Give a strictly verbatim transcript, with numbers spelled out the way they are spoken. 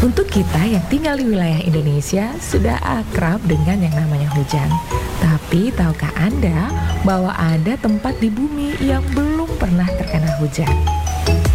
Untuk kita yang tinggal di wilayah Indonesia sudah akrab dengan yang namanya hujan. Tapi tahukah Anda bahwa ada tempat di bumi yang belum pernah terkena hujan?